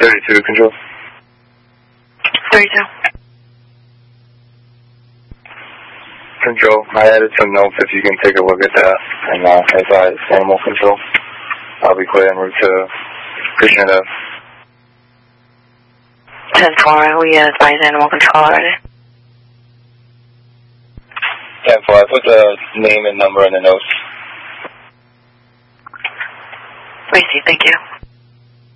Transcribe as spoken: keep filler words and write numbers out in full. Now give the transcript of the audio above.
thirty-two, control. thirty-two. Control, I added some notes if you can take a look at that. And uh, advise animal control. I'll be clear en route to Krishna. ten four, we advise animal control already. ten four, I put the name and number in the notes. Receive, thank you.